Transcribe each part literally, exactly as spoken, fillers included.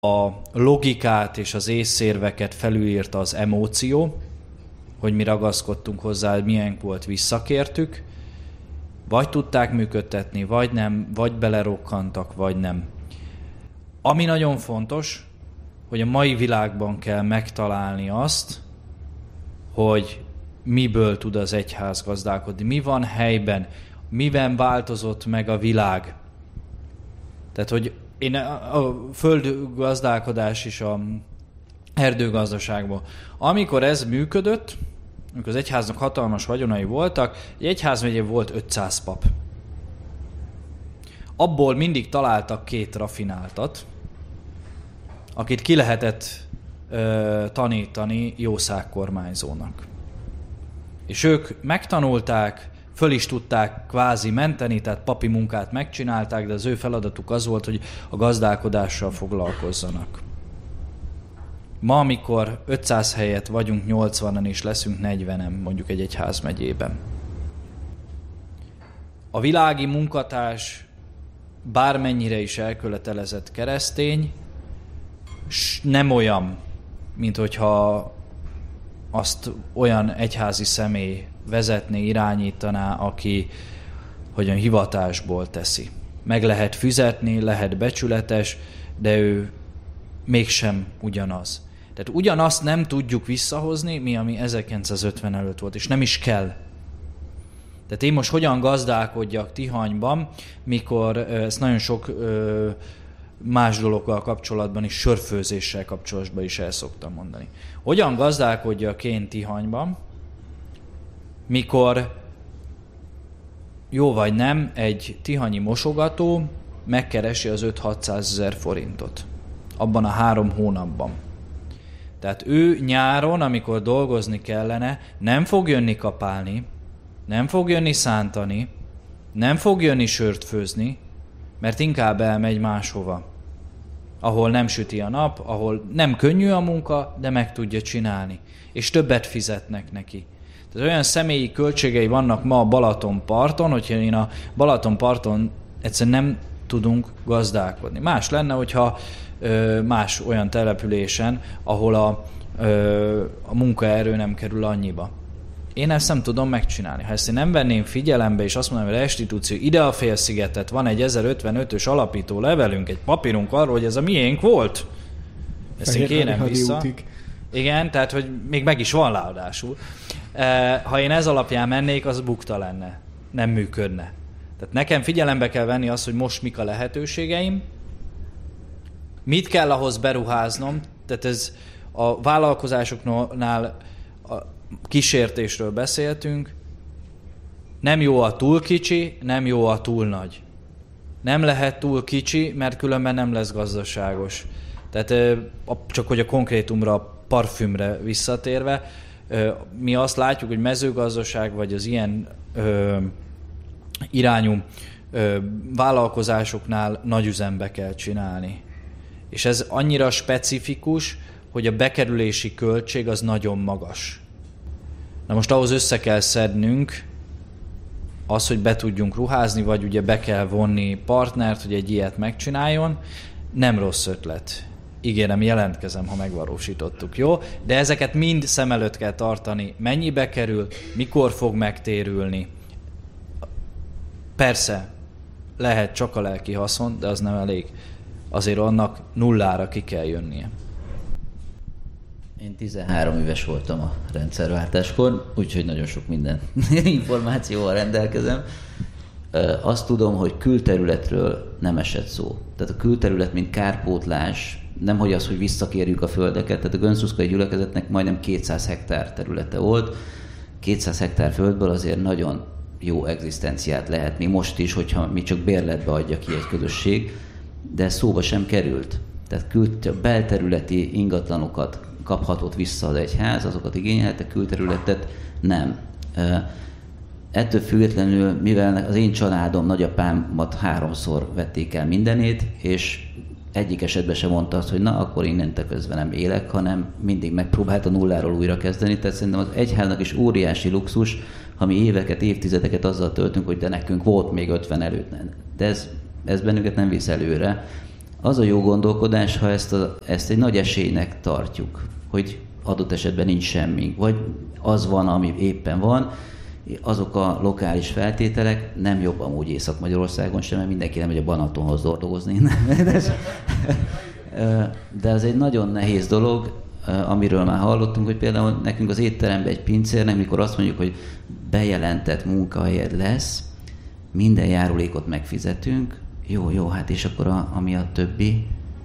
A logikát és az észérveket felülírta az emóció, hogy mi ragaszkodtunk hozzá, hogy milyen volt, visszakértük, vagy tudták működtetni, vagy nem, vagy belerokkantak, vagy nem. Ami nagyon fontos, hogy a mai világban kell megtalálni azt, hogy miből tud az egyház gazdálkodni, mi van helyben, miben változott meg a világ. Tehát, hogy én a földgazdálkodás és a erdőgazdaságban, amikor ez működött, amikor az egyháznak hatalmas vagyonai voltak, egy egyházmegyében volt ötszáz pap. Abból mindig találtak két rafináltat, akit ki lehetett ö, tanítani jószágkormányzónak. És ők megtanulták, föl is tudták kvázi menteni, tehát papi munkát megcsinálták, de az ő feladatuk az volt, hogy a gazdálkodással foglalkozzanak. Ma, amikor ötszáz helyett vagyunk nyolcvanan és leszünk negyvenen, mondjuk egy egyházmegyében. A világi munkatárs bármennyire is elkötelezett keresztény, nem olyan, mint hogyha azt olyan egyházi személy vezetné, irányítaná, aki hogyan hivatásból teszi. Meg lehet fizetni, lehet becsületes, de ő mégsem ugyanaz. Tehát ugyanazt nem tudjuk visszahozni, mi, ami ezerkilencszázötven előtt volt, és nem is kell. Tehát én most hogyan gazdálkodjak Tihanyban, mikor ezt nagyon sok más dologgal kapcsolatban is, sörfőzéssel kapcsolatban is el szoktam mondani. Hogyan gazdálkodjak én Tihanyban, mikor jó vagy nem, egy tihanyi mosogató megkeresi az öt-hatszázezer forintot abban a három hónapban. Tehát ő nyáron, amikor dolgozni kellene, nem fog jönni kapálni, nem fog jönni szántani, nem fog jönni sört főzni, mert inkább elmegy máshova, ahol nem süti a nap, ahol nem könnyű a munka, de meg tudja csinálni, és többet fizetnek neki. Tehát olyan személyi költségei vannak ma a Balatonparton, hogyha én a Balatonparton egyszerűen nem tudunk gazdálkodni. Más lenne, hogyha ö, más olyan településen, ahol a, ö, a munkaerő nem kerül annyiba. Én ezt nem tudom megcsinálni. Ha ezt én nem venném figyelembe, és azt mondom, hogy a restitúció ide a félszigetet, van egy ezerötvenötös alapító levelünk, egy papírunk arról, hogy ez a miénk volt. Ezt én kérem vissza. Útig. Igen, tehát, hogy még meg is van ráadásul. Ha én ez alapján mennék, az bukta lenne. Nem működne. Tehát nekem figyelembe kell venni azt, hogy most mik a lehetőségeim, mit kell ahhoz beruháznom, tehát ez a vállalkozásoknál a kísértésről beszéltünk, nem jó a túl kicsi, nem jó a túl nagy. Nem lehet túl kicsi, mert különben nem lesz gazdaságos. Tehát csak hogy a konkrétumra, a parfümre visszatérve, mi azt látjuk, hogy mezőgazdaság vagy az ilyen ö, irányú ö, vállalkozásoknál nagy üzembe kell csinálni. És ez annyira specifikus, hogy a bekerülési költség az nagyon magas. Na most ahhoz össze kell szednünk az, hogy be tudjunk ruházni, vagy ugye be kell vonni partnert, hogy egy ilyet megcsináljon. Nem rossz ötlet. Ígérem, jelentkezem, ha megvalósítottuk, jó? De ezeket mind szem előtt kell tartani. Mennyibe kerül, mikor fog megtérülni. Persze, lehet csak a lelki haszon, de az nem elég. Azért annak nullára ki kell jönnie. Én tizenhárom éves voltam a rendszerváltáskor, úgyhogy nagyon sok minden információval rendelkezem. Azt tudom, hogy külterületről nem esett szó. Tehát a külterület, mint kárpótlás, nemhogy az, hogy visszakérjük a földeket. Tehát a Gönszuszkai gyülekezetnek majdnem kétszáz hektár területe volt. kétszáz hektár földből azért nagyon jó egzisztenciát lehet, még most is, hogyha mi csak bérletbe adja ki egy közösség, de szóba sem került. Tehát kült, belterületi ingatlanokat kaphatott vissza az egyház, azokat igényelte, külterületet nem. Ettől függetlenül, mivel az én családom, nagyapámat háromszor vették el mindenét, és egyik esetben sem mondta azt, hogy na, akkor innentől közben nem élek, hanem mindig megpróbálta nulláról újra kezdeni. Tehát szerintem az egyháznak is óriási luxus, ha mi éveket, évtizedeket azzal töltünk, hogy de nekünk volt még ötven előtt. De ez, ez bennünket nem visz előre. Az a jó gondolkodás, ha ezt, a, ezt egy nagy esélynek tartjuk, hogy adott esetben nincs semmi, vagy az van, ami éppen van, azok a lokális feltételek, nem jobb amúgy Észak-Magyarországon sem, mert mindenki nem megy a Banatonhoz dolgozni. De ez egy nagyon nehéz dolog, amiről már hallottunk, hogy például nekünk az étteremben egy pincérnek, mikor azt mondjuk, hogy bejelentett munkahelyed lesz, minden járulékot megfizetünk, jó, jó, hát és akkor a, ami a többi,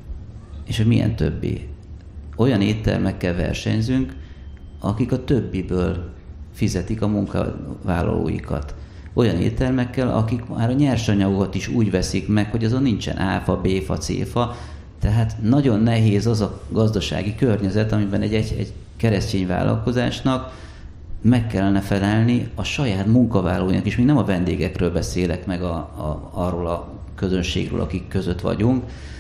és hogy milyen többi? Olyan éttermekkel versenyzünk, akik a többiből fizetik a munkavállalóikat. Olyan éttermekkel, akik már a nyersanyagokat is úgy veszik meg, hogy azon nincsen áfa, béfa, céfa, tehát nagyon nehéz az a gazdasági környezet, amiben egy, egy, egy keresztény vállalkozásnak meg kellene felelni a saját munkavállalóinak is, még nem a vendégekről beszélek, meg a, a, arról a közönségről, akik között vagyunk,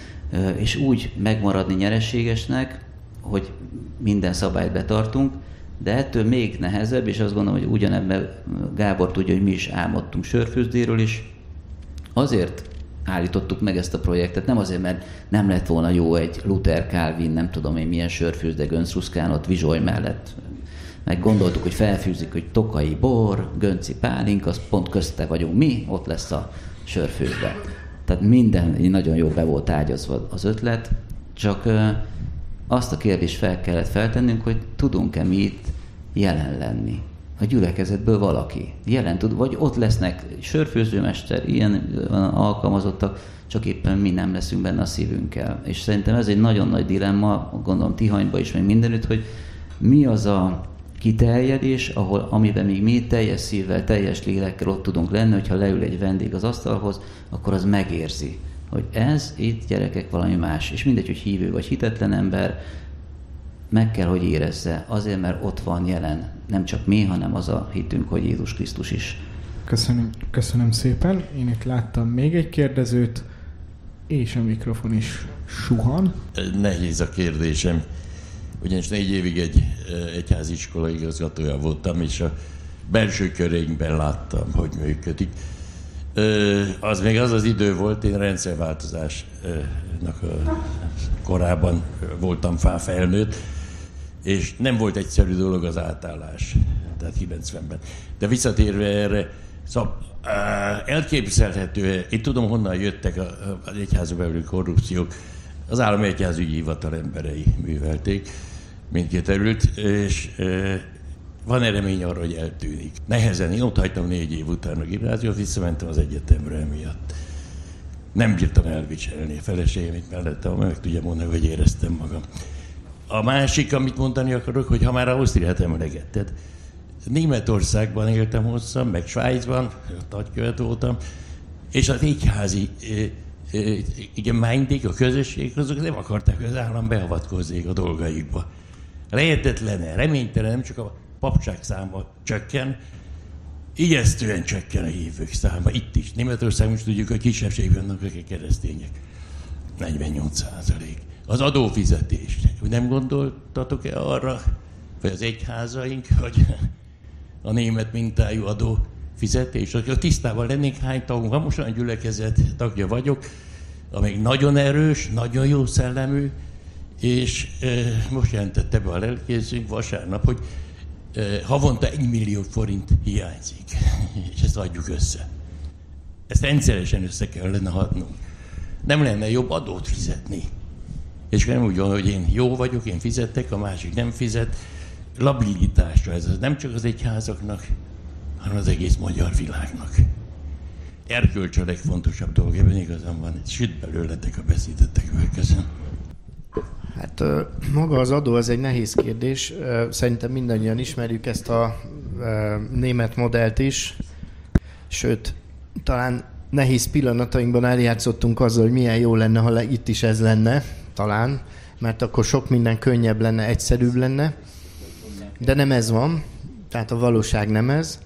és úgy megmaradni nyereségesnek, hogy minden szabályt betartunk, de ettől még nehezebb, és azt gondolom, hogy ugyanebben Gábor tudja, hogy mi is álmodtunk sörfőzdéről is. Azért állítottuk meg ezt a projektet, nem azért, mert nem lett volna jó egy Luther, Calvin, nem tudom én milyen sörfőzde, Göncz-Ruszkán ott Vizsoly mellett. Meg gondoltuk, hogy felfűzik, hogy tokai bor, Gönci pálink, az pont közte vagyunk mi, ott lesz a sörfőzde. Tehát minden nagyon jó be volt ágyazva az ötlet, csak azt a kérdést fel kellett feltennünk, hogy tudunk-e mi itt jelen lenni. A gyülekezetből valaki jelen tud, vagy ott lesznek sörfőzőmester, ilyen alkalmazottak, csak éppen mi nem leszünk benne a szívünkkel. És szerintem ez egy nagyon nagy dilemma, gondolom Tihanyban is, meg mindenütt, hogy mi az a kiterjedés, ahol, amiben még mi teljes szívvel, teljes lélekkel ott tudunk lenni, hogyha leül egy vendég az asztalhoz, akkor az megérzi, hogy ez itt, gyerekek, valami más. És mindegy, hogy hívő vagy hitetlen ember, meg kell, hogy érezze, azért, mert ott van jelen. Nem csak mi, hanem az a hitünk, hogy Jézus Krisztus is. Köszönöm, köszönöm szépen. Én itt láttam még egy kérdezőt, és a mikrofon is suhan. Nehéz a kérdésem, ugyanis négy évig egy egyháziskola igazgatója voltam, és a belső köreinkben láttam, hogy működik. Az még az az idő volt, én rendszerváltozásnak korában voltam felnőtt, és nem volt egyszerű dolog az átállás, tehát kilencvenben. De visszatérve erre, szóval elképzelhető, én tudom, honnan jöttek az egyházon belüli korrupciók, az állami egyházügyi hivatal emberei művelték mindkét terület, és van remény arra, hogy eltűnik. Nehezen, én ott hagytam négy év után a gimnáziumot, visszamentem az egyetemre emiatt. Nem bírtam elviselni a feleségem itt mellettem, meg tudja mondani, hogy éreztem magam. A másik, amit mondani akarok, hogy ha már Ausztriát emlegetted, Németországban éltem hosszan, meg Svájcban, ott nagykövet voltam, és az egyházi igen, mindék, a közösség, azok nem akarták, hogy az állam beavatkozzék a dolgaikba. Lehetetlen, reménytelen, nem csak a papság száma csökken, ijesztően csökken a hívők száma. Itt is. Németországban is tudjuk, hogy kisebbség vannak, akik keresztények. negyvennyolc százalék. Az adófizetés. Nem gondoltatok-e arra, vagy az egyházaink, hogy a német mintájú adófizetés, hogy tisztában lennénk, hány tagunk van, most olyan gyülekezet tagja vagyok, amelyik nagyon erős, nagyon jó szellemű, és e, most jelentette be a lelkészünk vasárnap, hogy e, havonta egy millió forint hiányzik, és ezt adjuk össze. Ezt rendszeresen össze kellene adnunk. Nem lenne jobb adót fizetni. És nem úgy van, hogy én jó vagyok, én fizettek, a másik nem fizet. Labilitásra ez az nem csak az egyházaknak, hanem az egész magyar világnak. Erkölcs a legfontosabb dolog, ebben igazán van. Süt belőletek a beszédetekből. Köszönöm. Hát maga az adó az egy nehéz kérdés. Szerintem mindannyian ismerjük ezt a német modellt is. Sőt, talán nehéz pillanatainkban eljátszottunk azzal, hogy milyen jó lenne, ha itt is ez lenne, talán, mert akkor sok minden könnyebb lenne, egyszerűbb lenne. De nem ez van, tehát a valóság nem ez.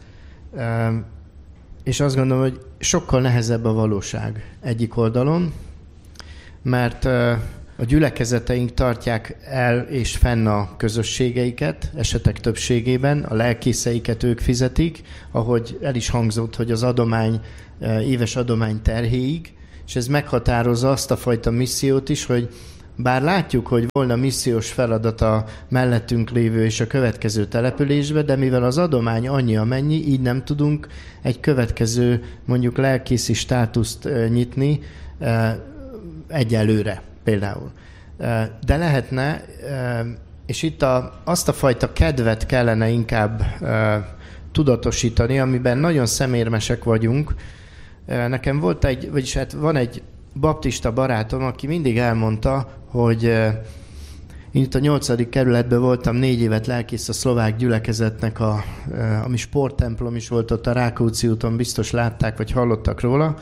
És azt gondolom, hogy sokkal nehezebb a valóság egyik oldalon, mert a gyülekezeteink tartják el és fenn a közösségeiket, esetek többségében, a lelkészeiket ők fizetik, ahogy el is hangzott, hogy az adomány, éves adomány terhéig, és ez meghatározza azt a fajta missziót is, hogy bár látjuk, hogy volna missziós feladata mellettünk lévő és a következő településbe, de mivel az adomány annyi amennyi, így nem tudunk egy következő mondjuk lelkészi státuszt nyitni egyelőre például. De lehetne, és itt a, azt a fajta kedvet kellene inkább tudatosítani, amiben nagyon szemérmesek vagyunk. Nekem volt egy, vagyis hát van egy baptista barátom, aki mindig elmondta, hogy én itt a nyolcadik kerületben voltam, négy évet lelkész a szlovák gyülekezetnek, a, ami sporttemplom is volt ott a Rákóczi úton, biztos látták, vagy hallottak róla.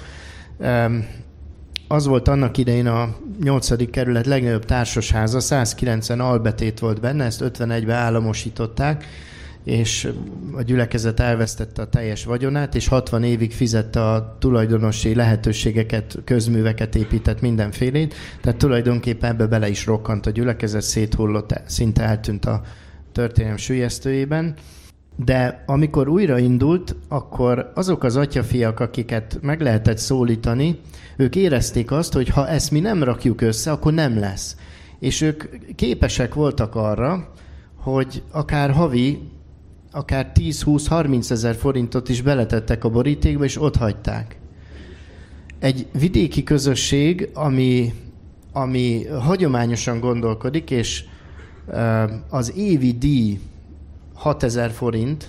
Az volt annak idején a nyolcadik kerület legnagyobb társasháza, százkilencven albetét volt benne, ezt ötvenegyben államosították, és a gyülekezet elvesztette a teljes vagyonát, és hatvan évig fizette a tulajdonosi lehetőségeket, közműveket épített, mindenfélét, tehát tulajdonképpen ebbe bele is rokkant a gyülekezet, széthullott, szinte eltűnt a történelem süllyesztőjében. De amikor újraindult, akkor azok az atyafiak, akiket meg lehetett szólítani, ők érezték azt, hogy ha ezt mi nem rakjuk össze, akkor nem lesz. És ők képesek voltak arra, hogy akár havi, akár tíz-húsz-harminc ezer forintot is beletettek a borítékba, és ott hagyták. Egy vidéki közösség, ami, ami hagyományosan gondolkodik, és az évi díj hatezer forint,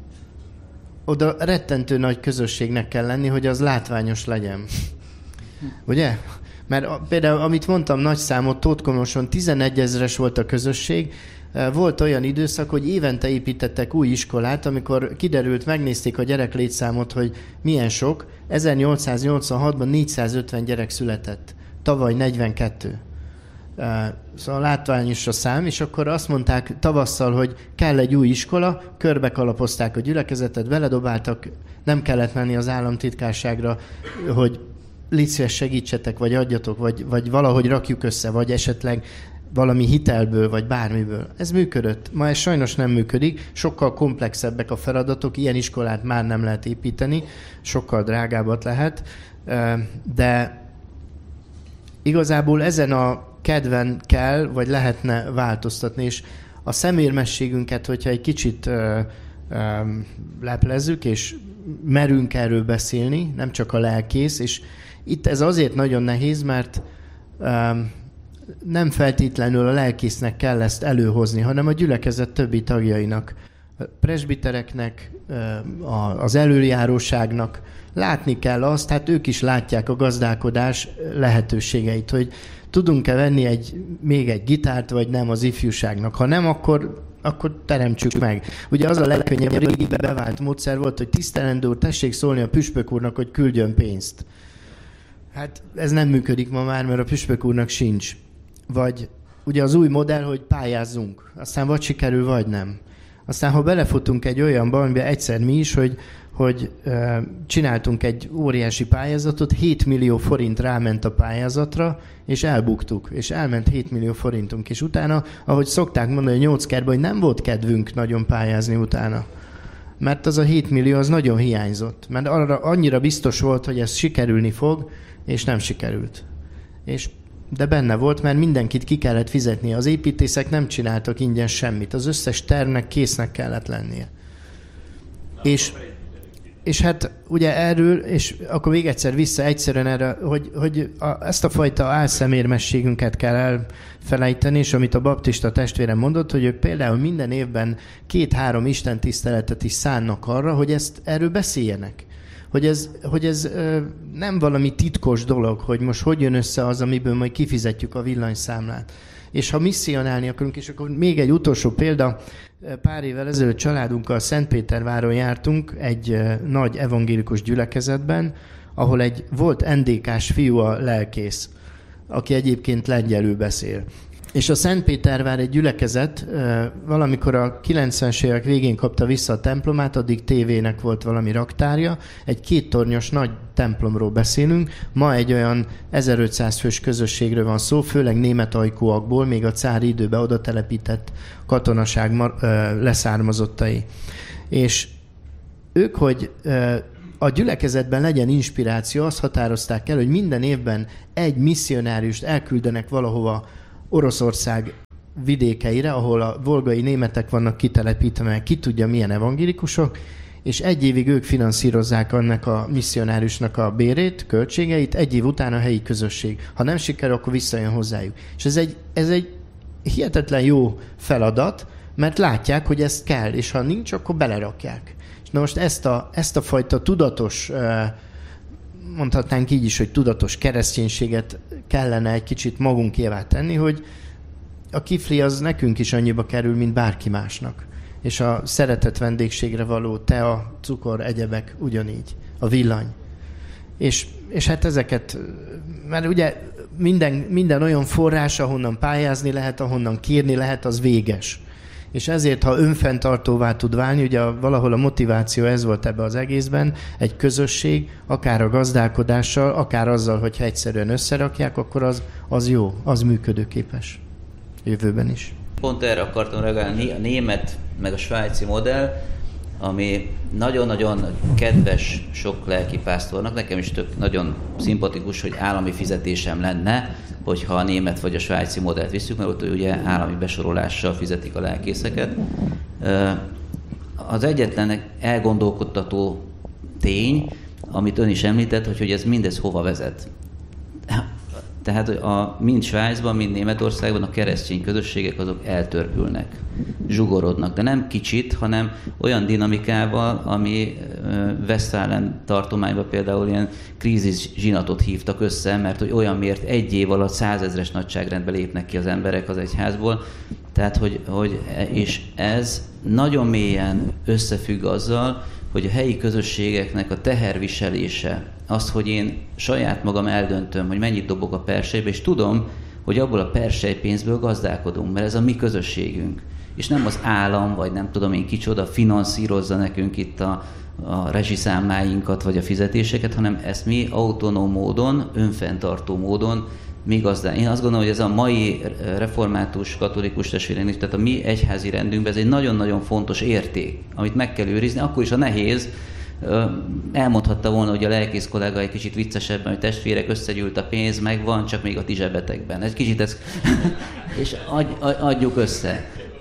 oda rettentő nagy közösségnek kell lenni, hogy az látványos legyen. Ugye? Mert például, amit mondtam, nagy számot, Tótkomoson tizenegyezres volt a közösség, volt olyan időszak, hogy évente építettek új iskolát, amikor kiderült, megnézték a gyerek létszámot, hogy milyen sok. ezernyolcszáznyolcvanhatban négyszázötven gyerek született, tavaly negyvenkettő. Szóval látványos a szám, és akkor azt mondták tavasszal, hogy kell egy új iskola, körbekalapozták a gyülekezetet, beledobáltak, nem kellett menni az államtitkárságra, hogy légy szíves, segítsetek, vagy adjatok, vagy, vagy valahogy rakjuk össze, vagy esetleg valami hitelből, vagy bármiből. Ez működött. Ma ez sajnos nem működik, sokkal komplexebbek a feladatok, ilyen iskolát már nem lehet építeni, sokkal drágábbat lehet, de igazából ezen a kedven kell, vagy lehetne változtatni, és a szemérmességünket, hogyha egy kicsit ö, ö, leplezzük, és merünk erről beszélni, nem csak a lelkész, és itt ez azért nagyon nehéz, mert ö, nem feltétlenül a lelkésznek kell ezt előhozni, hanem a gyülekezet többi tagjainak, a presbitereknek, az előjáróságnak látni kell azt, hát ők is látják a gazdálkodás lehetőségeit, hogy tudunk-e venni egy, még egy gitárt, vagy nem az ifjúságnak. Ha nem, akkor, akkor teremtsük meg. Ugye az a legkönnyebb, a régi bevált módszer volt, hogy tisztelendő úr, tessék szólni a püspök úrnak, hogy küldjön pénzt. Hát ez nem működik ma már, mert a püspök úrnak sincs. Vagy ugye az új modell, hogy pályázzunk. Aztán vagy sikerül, vagy nem. Aztán, ha belefutunk egy olyanba, amiben egyszer mi is, hogy, hogy uh, csináltunk egy óriási pályázatot, hét millió forint ráment a pályázatra, és elbuktuk, és elment hét millió forintunk. És utána, ahogy szokták mondani a nyolckerben, hogy nem volt kedvünk nagyon pályázni utána. Mert az a hét millió az nagyon hiányzott. Mert arra annyira biztos volt, hogy ez sikerülni fog, és nem sikerült. És de benne volt, mert mindenkit ki kellett fizetni. Az építészek nem csináltak ingyen semmit. Az összes tervnek késznek kellett lennie. És, és hát ugye erről, és akkor még egyszer vissza egyszerűen erre, hogy, hogy a, ezt a fajta álszemérmességünket kell elfelejteni, és amit a baptista testvérem mondott, hogy ők például minden évben két-három istentiszteletet is szánnak arra, hogy ezt erről beszéljenek. Hogy ez, hogy ez ö, nem valami titkos dolog, hogy most hogy jön össze az, amiből majd kifizetjük a villanyszámlát. És ha misszionálni akarunk, és akkor még egy utolsó példa, pár évvel ezelőtt családunkkal Szentpéterváron jártunk egy ö, nagy evangélikus gyülekezetben, ahol egy volt en dé ká-s fiú a lelkész, aki egyébként lengyelül beszél. És a Szentpétervár egy gyülekezet valamikor a kilencvenes évek végén kapta vissza a templomát, addig tévének volt valami raktárja, egy kéttornyos nagy templomról beszélünk, ma egy olyan ezerötszáz fős közösségről van szó, főleg német ajkúakból, még a cári időben oda telepített katonaság leszármazottai. És ők, hogy a gyülekezetben legyen inspiráció, azt határozták el, hogy minden évben egy misszionáriust elküldenek valahova Oroszország vidékeire, ahol a volgai németek vannak kitelepítve, meg ki tudja milyen evangélikusok, és egy évig ők finanszírozzák annak a misszionáriusnak a bérét, költségeit, egy év után a helyi közösség. Ha nem sikerül, akkor visszajön hozzájuk. És ez egy, ez egy hihetetlen jó feladat, mert látják, hogy ezt kell, és ha nincs, akkor belerakják. És na most ezt a, ezt a fajta tudatos, mondhatnánk így is, hogy tudatos kereszténységet kellene egy kicsit magunkévá tenni, hogy a kifli az nekünk is annyiba kerül, mint bárki másnak. És a szeretett vendégségre való tea, cukor, egyebek ugyanígy. A villany. És, és hát ezeket, mert ugye minden, minden olyan forrás, ahonnan pályázni lehet, ahonnan kérni lehet, az véges. És ezért, ha önfenntartóvá tud válni, ugye valahol a motiváció ez volt ebbe az egészben, egy közösség, akár a gazdálkodással, akár azzal, hogyha egyszerűen összerakják, akkor az, az jó, az működőképes jövőben is. Pont erre akartam reagálni, a német meg a svájci modell, ami nagyon-nagyon kedves sok lelkipásztornak, nekem is tök nagyon szimpatikus, hogy állami fizetésem lenne, hogyha a német vagy a svájci modellt visszük, mert ott ugye állami besorolással fizetik a lelkészeket. Az egyetlen elgondolkodtató tény, amit ön is említett, hogy, hogy ez mindez hova vezet. Tehát a, mind Svájcban, mind Németországban a keresztény közösségek azok eltörpülnek, zsugorodnak, de nem kicsit, hanem olyan dinamikával, ami Westfalen tartományban például ilyen krízis zsinatot hívtak össze, mert hogy olyan miért egy év alatt százezres nagyságrendbe lépnek ki az emberek az egyházból. Tehát, hogy, hogy és ez nagyon mélyen összefügg azzal, hogy a helyi közösségeknek a teherviselése, az, hogy én saját magam eldöntöm, hogy mennyit dobok a persejbe, és tudom, hogy abból a persejpénzből gazdálkodunk, mert ez a mi közösségünk. És nem az állam, vagy nem tudom én kicsoda finanszírozza nekünk itt a, a rezsiszámláinkat, vagy a fizetéseket, hanem ezt mi autonóm módon, önfenntartó módon mi gazdál. Én azt gondolom, hogy ez a mai református, katolikus testvérek, tehát a mi egyházi rendünkben ez egy nagyon-nagyon fontos érték, amit meg kell őrizni, akkor is a nehéz. Elmondhatta volna, hogy a lelkész kollega egy kicsit viccesebben, hogy testvérek, összegyűlt a pénz, megvan, csak még a ti zsebetekben. Egy kicsit ezt és adjuk össze.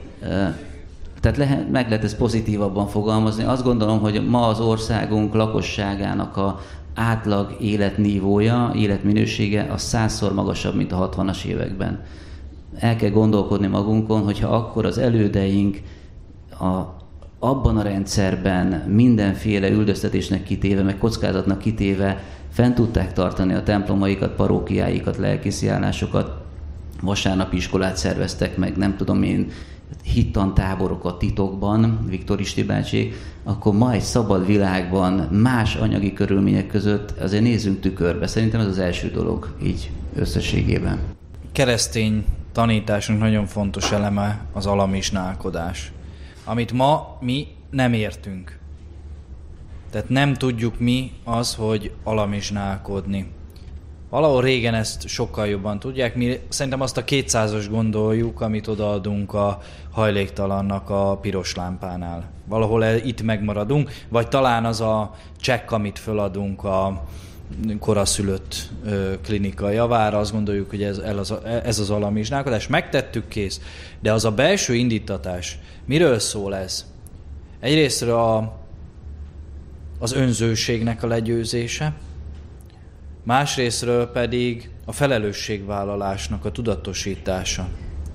Tehát lehet, meg lehet ezt pozitívabban fogalmazni. Azt gondolom, hogy ma az országunk lakosságának a átlag életnívója, életminősége az százszor magasabb, mint a hatvanas években. El kell gondolkodni magunkon, hogyha akkor az elődeink a, abban a rendszerben mindenféle üldöztetésnek kitéve, meg kockázatnak kitéve fent tudták tartani a templomaikat, parókiáikat, lelkészi állásokat, vasárnapi iskolát szerveztek meg, nem tudom én, hittantáborokat titokban, Viktor Isti bácsi, akkor ma egy szabad világban, más anyagi körülmények között azért nézzünk tükörbe. Szerintem ez az első dolog, így összességében. Keresztény tanításunk nagyon fontos eleme az alamizsnálkodás, amit ma mi nem értünk. Tehát nem tudjuk mi az, hogy alamizsnálkodni. Valahol régen ezt sokkal jobban tudják. Mi szerintem azt a kétszázas gondoljuk, amit odaadunk a hajléktalannak a piros lámpánál. Valahol itt megmaradunk, vagy talán az a csekk, amit föladunk a koraszülött klinika javára, azt gondoljuk, hogy ez, ez az alamizsnálkodás. Megtettük, kész. De az a belső indítatás, miről szól ez? Egyrésztről a, az önzőségnek a legyőzése, másrésztről pedig a felelősségvállalásnak a tudatosítása.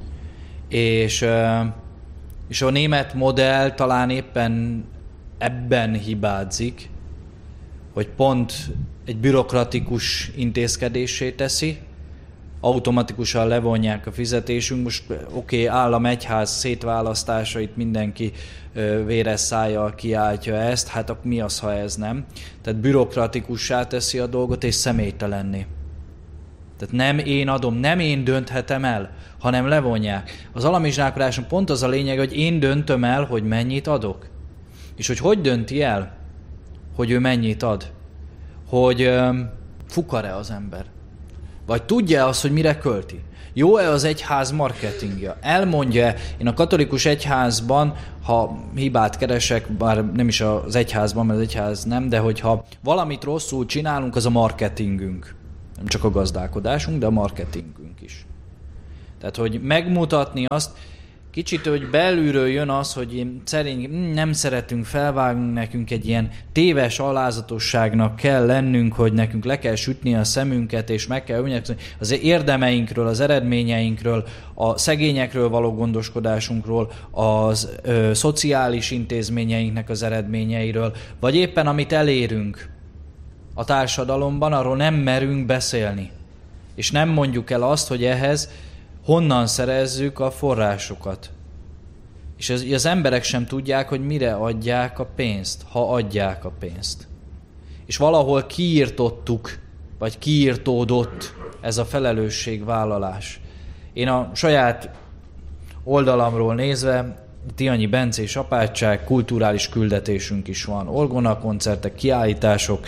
És, és a német modell talán éppen ebben hibázik, hogy pont egy bürokratikus intézkedéssé teszi, automatikusan levonják a fizetésünk, most oké, okay, állam, egyház szétválasztásait mindenki véres szájjal kiáltja ezt, hát akkor mi az, ha ez nem? Tehát bürokratikussá teszi a dolgot, és személytelenné. Tehát nem én adom, nem én dönthetem el, hanem levonják. Az alamizsnálkodáson pont az a lényeg, hogy én döntöm el, hogy mennyit adok. És hogy hogy dönti el, hogy ő mennyit ad? Hogy um, fukar-e az ember? Vagy tudja azt, hogy mire költi? Jó-e az egyház marketingje? Elmondja, én a katolikus egyházban, ha hibát keresek, bár nem is az egyházban, mert az egyház nem, de hogyha valamit rosszul csinálunk, az a marketingünk. Nem csak a gazdálkodásunk, de a marketingünk is. Tehát, hogy megmutatni azt, kicsit, hogy belülről jön az, hogy én szerint nem szeretünk felvágni, nekünk egy ilyen téves alázatosságnak kell lennünk, hogy nekünk le kell sütni a szemünket, és meg kell önni az érdemeinkről, az eredményeinkről, a szegényekről való gondoskodásunkról, az ö, szociális intézményeinknek az eredményeiről, vagy éppen amit elérünk a társadalomban, arról nem merünk beszélni. És nem mondjuk el azt, hogy ehhez honnan szerezzük a forrásokat. És az, az emberek sem tudják, hogy mire adják a pénzt, ha adják a pénzt. És valahol kiírtottuk, vagy kiírtódott ez a felelősségvállalás. Én a saját oldalamról nézve, Tihanyi Bencés apátság, kulturális küldetésünk is van, orgona koncertek, kiállítások.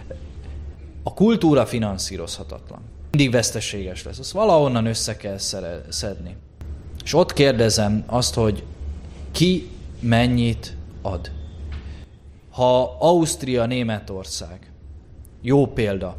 A kultúra finanszírozhatatlan. Mindig veszteséges lesz. Azt valahonnan össze kell szedni. És ott kérdezem azt, hogy ki mennyit ad. Ha Ausztria, Németország jó példa,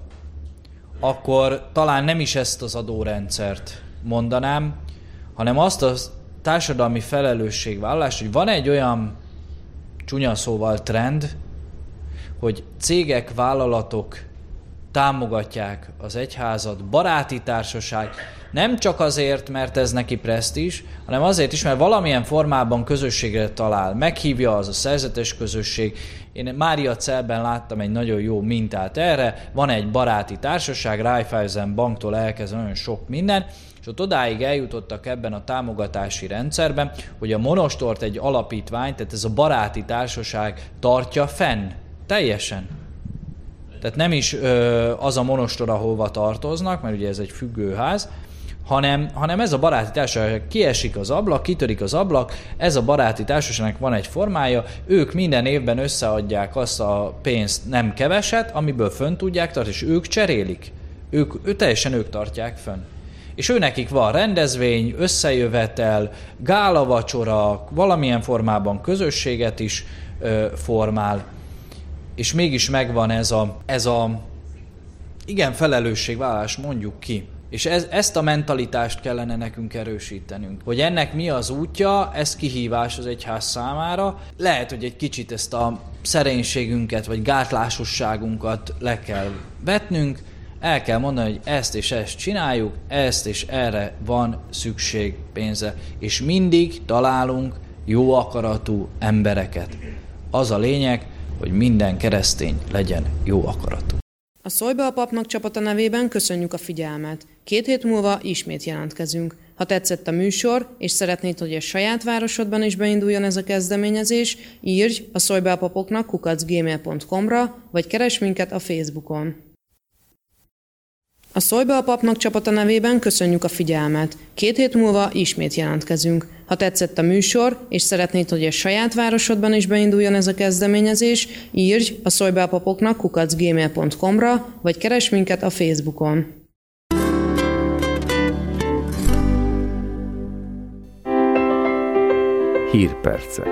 akkor talán nem is ezt az adórendszert mondanám, hanem azt a társadalmi felelősségvállalást, hogy van egy olyan csúnya szóval trend, hogy cégek, vállalatok támogatják az egyházat, baráti társaság, nem csak azért, mert ez neki presztízs, hanem azért is, mert valamilyen formában közösségre talál. Meghívja az a szerzetes közösség. Én Máriacelben láttam egy nagyon jó mintát erre. Van egy baráti társaság, Raiffeisen banktól elkezdve nagyon sok minden, és ott odáig eljutottak ebben a támogatási rendszerben, hogy a monostort egy alapítvány, tehát ez a baráti társaság tartja fenn. Teljesen. Tehát nem is ö, az a monostor, ahova tartoznak, mert ugye ez egy függőház, hanem, hanem ez a baráti társaság, kiesik az ablak, kitörik az ablak, ez a baráti társaságnak van egy formája, ők minden évben összeadják azt a pénzt, nem keveset, amiből fönn tudják tartani, és ők cserélik. Ők, ő, teljesen ők tartják fönn. És őnekik van rendezvény, összejövetel, gálavacsora, valamilyen formában közösséget is ö, formál, és mégis megvan ez a, ez a igen, felelősségvállalás, mondjuk ki. És ez, ezt a mentalitást kellene nekünk erősítenünk. Hogy ennek mi az útja, ez kihívás az egyház számára. Lehet, hogy egy kicsit ezt a szerénységünket, vagy gátlásosságunkat le kell vetnünk, el kell mondani, hogy ezt és ezt csináljuk, ezt és erre van szükség pénze. És mindig találunk jó akaratú embereket. Az a lényeg, hogy minden keresztény legyen jó akaratú. A Szólj be a papnak csapata nevében köszönjük a figyelmet. Két hét múlva ismét jelentkezünk. Ha tetszett a műsor, és szeretnéd, hogy a saját városodban is beinduljon ez a kezdeményezés, írj a szólj be a papoknak kukac gmail pont com-ra, vagy keresd minket a Facebookon. A Szólj be a papnak csapata nevében köszönjük a figyelmet. Két hét múlva ismét jelentkezünk. Ha tetszett a műsor, és szeretnéd, hogy a saját városodban is beinduljon ez a kezdeményezés, írj a szólj be a papoknak kukac gmail pont com-ra, vagy keresd minket a Facebookon. Hírpercek.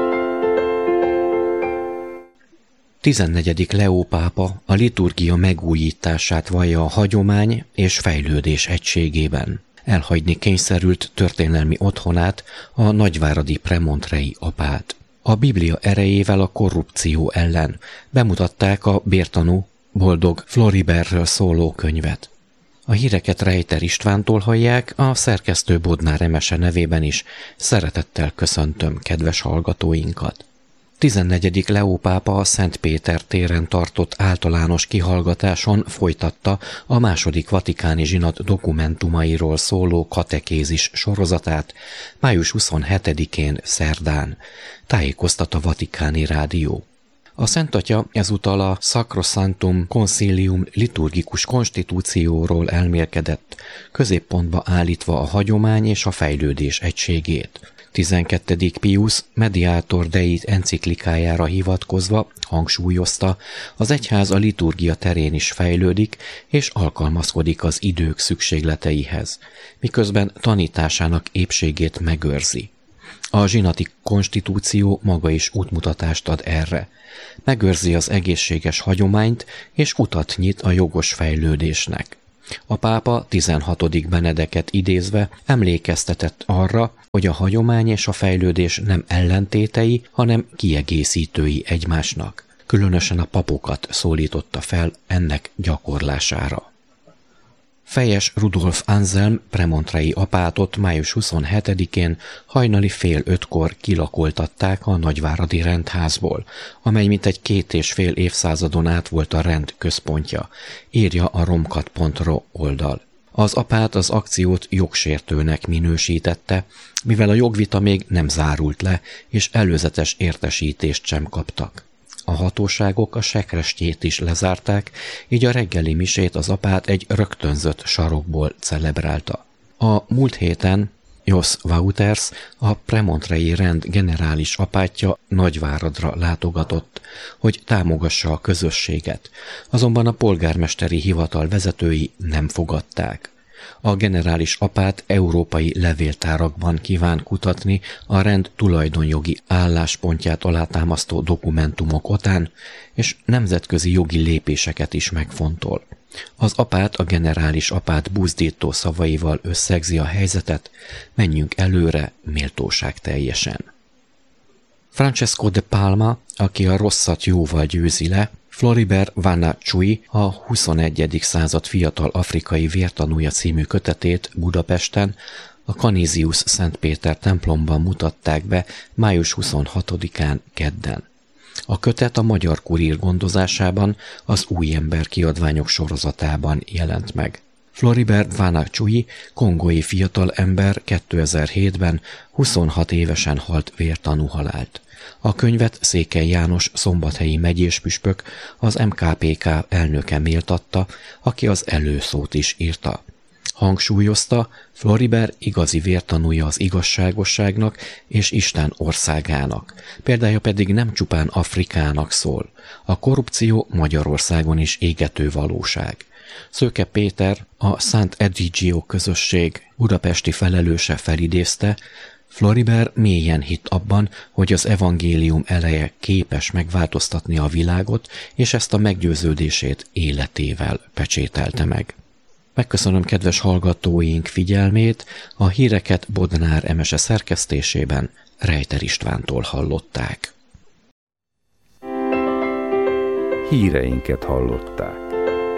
tizennegyedik Leó pápa a liturgia megújítását vallja a hagyomány és fejlődés egységében. Elhagyni kényszerült történelmi otthonát, a nagyváradi premontrei apát. A Biblia erejével a korrupció ellen bemutatták a bértanú Boldog Floribertről szóló könyvet. A híreket Rejter Istvántól hallják, a szerkesztő Bodnár Emese nevében is szeretettel köszöntöm kedves hallgatóinkat. tizennegyedik Leó pápa a Szent Péter téren tartott általános kihallgatáson folytatta a második vatikáni zsinat dokumentumairól szóló katekézis sorozatát május huszonhetedikén szerdán, tájékoztat a Vatikáni Rádió. A Szent Atya ezúttal a Sacrosanctum Concilium liturgikus konstitúcióról elmélkedett, középpontba állítva a hagyomány és a fejlődés egységét. tizenkettedik Piusz Mediator Dei enciklikájára hivatkozva hangsúlyozta, az egyház a liturgia terén is fejlődik és alkalmazkodik az idők szükségleteihez, miközben tanításának épségét megőrzi. A zsinati konstitúció maga is útmutatást ad erre. Megőrzi az egészséges hagyományt és utat nyit a jogos fejlődésnek. A pápa tizenhatodik Benedeket idézve emlékeztetett arra, hogy a hagyomány és a fejlődés nem ellentétei, hanem kiegészítői egymásnak. Különösen a papokat szólította fel ennek gyakorlására. Fejes Rudolf Anselm premontrei apátot május huszonhetedikén hajnali fél ötkor kilakoltatták a nagyváradi rendházból, amely mintegy két és fél évszázadon át volt a rend központja, írja a romkat pont ro oldal. Az apát az akciót jogsértőnek minősítette, mivel a jogvita még nem zárult le, és előzetes értesítést sem kaptak. A hatóságok a sekrestjét is lezárták, így a reggeli misét az apát egy rögtönzött sarokból celebrálta. A múlt héten Jos Wouters, a premontrei rend generális apátja Nagyváradra látogatott, hogy támogassa a közösséget, azonban a polgármesteri hivatal vezetői nem fogadták. A generális apát európai levéltárakban kíván kutatni a rend tulajdonjogi álláspontját alátámasztó dokumentumok után, és nemzetközi jogi lépéseket is megfontol. Az apát a generális apát buzdító szavaival összegzi a helyzetet, menjünk előre méltóság teljesen. Francesco de Palma, aki a rosszat jóval győzi le, Floribert Vanachui, a huszonegyedik század fiatal afrikai vértanúja című kötetét Budapesten a Canisius Szent Péter templomban mutatták be május huszonhatodikán kedden. A kötet a Magyar Kurír gondozásában az Új Ember kiadványok sorozatában jelent meg. Floribert Vanachui kongói fiatalember kétezer-hétben huszonhat évesen halt vértanú halált. A könyvet Székely János szombathelyi megyéspüspök, az em ká pé ká elnöke méltatta, aki az előszót is írta. Hangsúlyozta, Floribert igazi vértanúja az igazságosságnak és Isten országának, példája pedig nem csupán Afrikának szól. A korrupció Magyarországon is égető valóság. Szőke Péter, a Szent Edigio közösség budapesti felelőse felidézte, Floribert mélyen hitt abban, hogy az evangélium eleje képes megváltoztatni a világot, és ezt a meggyőződését életével pecsételte meg. Megköszönöm kedves hallgatóink figyelmét, a híreket Bodnár Emese szerkesztésében Rejter Istvántól hallották. Híreinket hallották.